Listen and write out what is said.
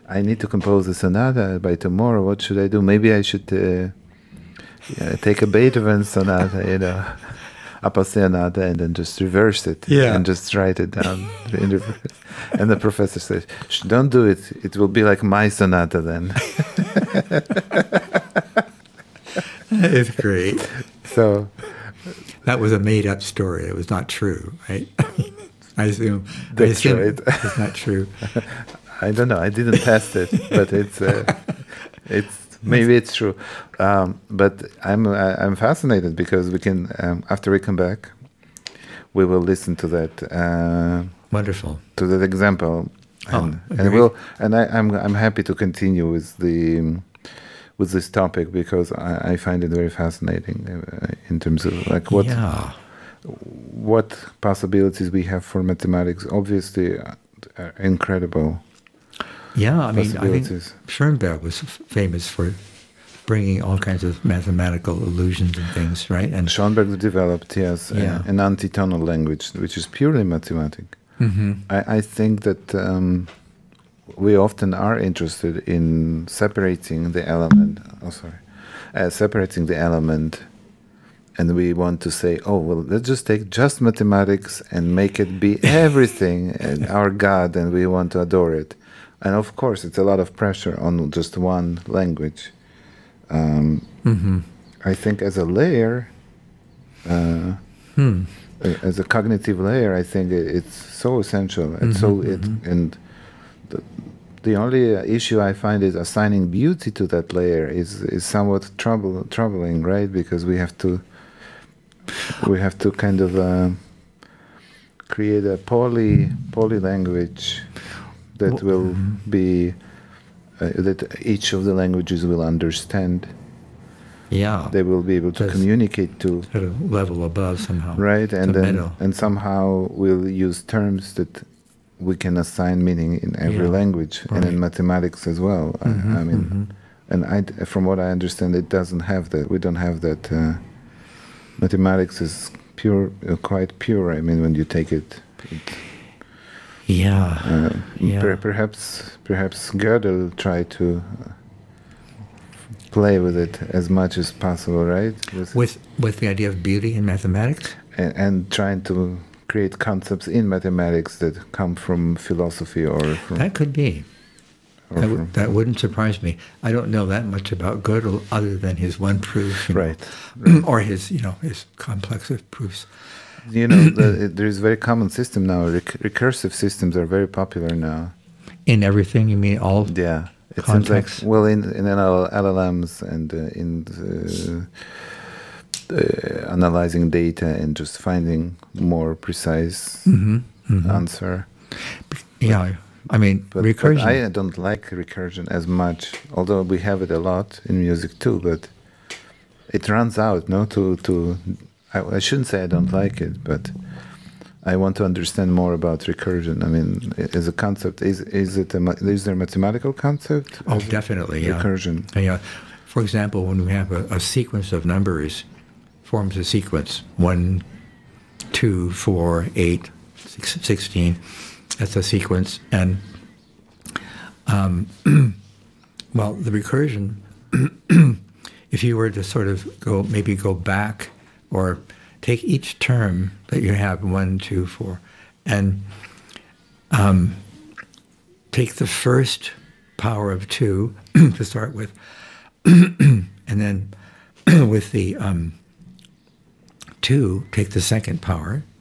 I need to compose a sonata by tomorrow. What should I do? Maybe I should take a Beethoven sonata, Appassionata, and then just reverse it and just write it down in reverse. And the professor says, don't do it. It will be like my sonata then. It's great. So that was a made-up story. It was not true, right? I assume right. It's not true. I don't know. I didn't test it, but it's maybe it's true. But I'm fascinated because we can after we come back, we will listen to that. Wonderful. To that example, and I'm happy to continue with this topic because I find it very fascinating in terms of like what possibilities we have for mathematics. Obviously, are incredible. Yeah, I mean, I think Schoenberg was famous for bringing all kinds of mathematical illusions and things, right? And Schoenberg developed, yes, an antitonal language, which is purely mathematic. Mm-hmm. I think that we often are interested in separating the element. Separating the element, and we want to say, "Oh, well, let's just take just mathematics and make it be everything and our God, and we want to adore it." And of course, it's a lot of pressure on just one language. I think as a layer, as a cognitive layer, I think it's so essential. And the only issue I find is assigning beauty to that layer is somewhat troubling, right? Because we have to kind of create a poly language that will be that each of the languages will understand. Yeah, they will be able to communicate to at a level above somehow. Right, and somehow we'll use terms that we can assign meaning in every language and in mathematics as well. I mean, and from what I understand, it doesn't have that. We don't have that. Mathematics is pure, quite pure. I mean, when you take it. Perhaps Gödel tried to play with it as much as possible, right? With the idea of beauty in mathematics, and trying to create concepts in mathematics that come from philosophy or from that could be. That wouldn't surprise me. I don't know that much about Gödel other than his one proof, right. Or his his complex of proofs. There is a very common system now. Recursive systems are very popular now. In everything, you mean all? Yeah, it context? Seems like, well, in LLMs and in analyzing data and just finding more precise answer. Yeah, I mean recursion. But I don't like recursion as much, although we have it a lot in music too. But it runs out, no? I shouldn't say I don't like it, but I want to understand more about recursion. I mean, as a concept, is there a mathematical concept? Oh, definitely, recursion. Yeah. For example, when we have a sequence of numbers, forms a sequence 1, 2, 4, 8, 16. That's a sequence, and well, the recursion. If you were to sort of go back. Or take each term that you have, 1, 2, 4, and take the first power of 2 to start with, and then with the 2, take the second power,